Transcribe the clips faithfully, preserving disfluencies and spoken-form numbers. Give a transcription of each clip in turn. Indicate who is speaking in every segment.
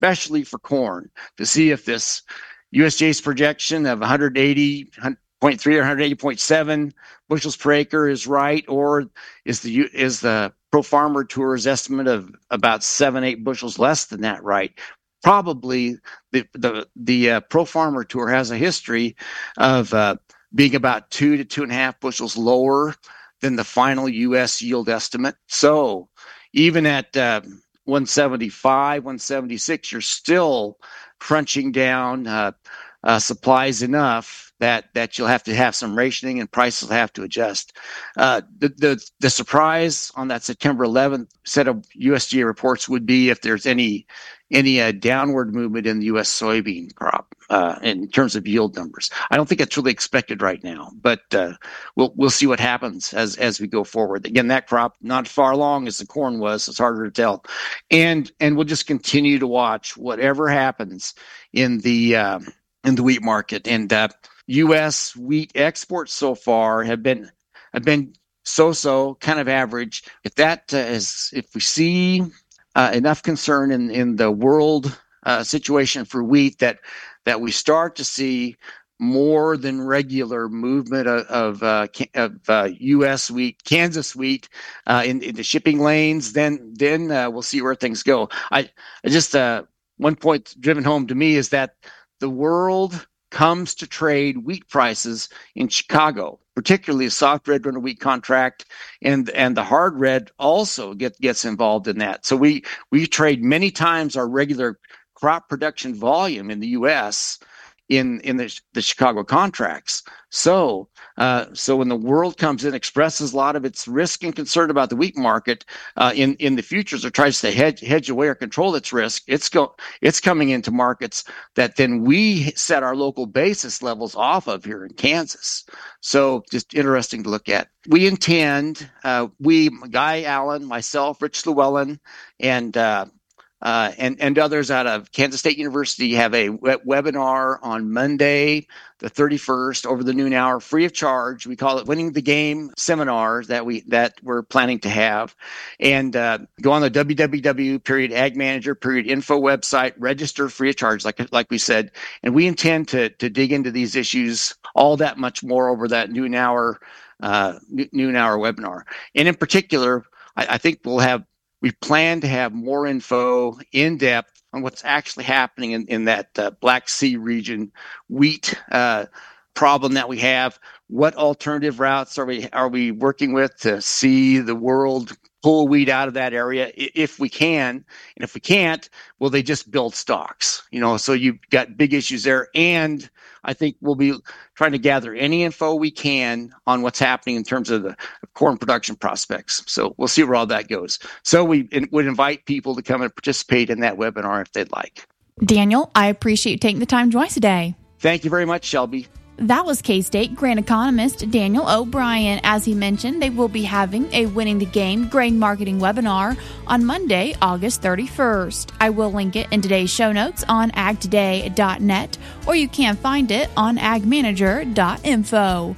Speaker 1: especially for corn, to see if this U S D A's projection of one eighty point three or one eighty point seven bushels per acre is right, or is the is the Pro Farmer Tour's estimate of about seven, eight bushels less than that right? Probably the the the uh, Pro Farmer Tour has a history of uh, being about two to two and a half bushels lower than the final U S yield estimate. So even at uh, one seventy-five, one seventy-six, you're still crunching down uh, uh, supplies enough that that you'll have to have some rationing and prices will have to adjust. Uh, the, the the surprise on that September eleventh set of U S D A reports would be if there's any any uh, downward movement in the U S soybean crop uh, in terms of yield numbers. I don't think it's really expected right now, but uh, we'll we'll see what happens as as we go forward. Again, that crop not far along as the corn was. It's harder to tell, and and we'll just continue to watch whatever happens in the uh, in the wheat market. And uh, U S wheat exports so far have been have been so-so, kind of average. If that uh, is, if we see uh, enough concern in in the world uh, situation for wheat that that we start to see more than regular movement of of, uh, of uh, U S wheat, Kansas wheat uh, in, in the shipping lanes, then then uh, we'll see where things go. I, I just uh, one point driven home to me is that the world comes to trade wheat prices in Chicago, particularly a soft red runner wheat contract, and and the hard red also get, gets involved in that. So we we trade many times our regular crop production volume in the U S in in the, the Chicago contracts. So uh, so when the world comes in, expresses a lot of its risk and concern about the wheat market uh, in in the futures, or tries to hedge hedge away or control its risk, it's go it's coming into markets that then we set our local basis levels off of here in Kansas. So just interesting to look at. We intend, uh, we Guy Allen, myself, Rich Llewellyn, and uh, Uh, and, and others out of Kansas State University have a we- webinar on Monday, the thirty-first, over the noon hour, free of charge. We call it Winning the Game seminar that we that we're planning to have. And uh, go on the www period ag manager period info website, register free of charge, like like we said. And we intend to to dig into these issues all that much more over that noon hour uh, noon hour webinar. And in particular, I, I think we'll have. We plan to have more info in depth on what's actually happening in, in that uh, Black Sea region wheat uh, problem that we have. What alternative routes are we are we working with to see the world pull wheat out of that area if we can? And if we can't, will they just build stocks? You know, so you've got big issues there. And I think we'll be trying to gather any info we can on what's happening in terms of the corn production prospects. So we'll see where all that goes. So we would invite people to come and participate in that webinar if they'd like.
Speaker 2: Daniel, I appreciate you taking the time to join us today.
Speaker 1: Thank you very much, Shelby.
Speaker 2: That was K-State grain economist Daniel O'Brien. As he mentioned, they will be having a Winning the Game grain marketing webinar on Monday, August thirty-first. I will link it in today's show notes on ag today dot net, or you can find it on ag manager dot info.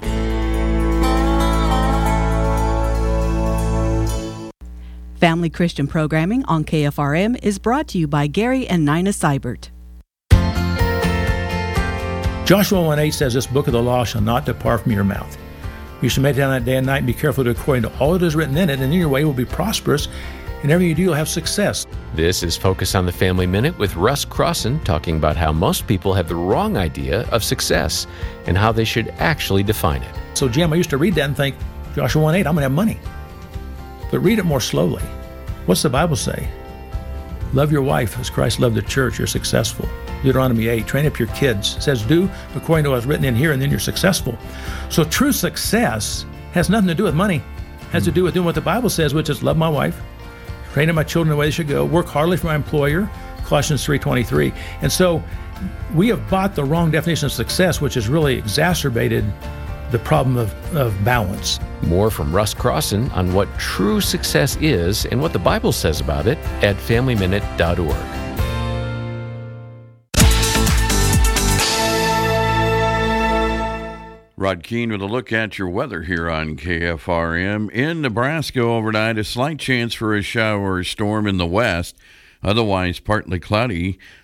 Speaker 3: Family Christian programming on K F R M is brought to you by Gary and Nina Seibert.
Speaker 4: Joshua one eight says, "This book of the law shall not depart from your mouth. You shall meditate on it day and night, and be careful to do according to all that is written in it, and then your way will be prosperous, and whatever you do, you'll have success."
Speaker 5: This is Focus on the Family Minute with Russ Crossan, talking about how most people have the wrong idea of success and how they should actually define it.
Speaker 4: So, Jim, I used to read that and think, Joshua one eight, I'm going to have money. But read it more slowly. What's the Bible say? Love your wife as Christ loved the church, you're successful. Deuteronomy eight, train up your kids. It says, do according to what's written in here, and then you're successful. So true success has nothing to do with money. It has to do with doing what the Bible says, which is love my wife, train up my children the way they should go, work hardly for my employer, Colossians three twenty-three. And so we have bought the wrong definition of success, which has really exacerbated the problem of, of balance.
Speaker 5: More from Russ Crossan on what true success is and what the Bible says about it at family minute dot org.
Speaker 6: Rod Keene with a look at your weather here on K F R M. In Nebraska overnight, a slight chance for a shower or storm in the west. Otherwise, partly cloudy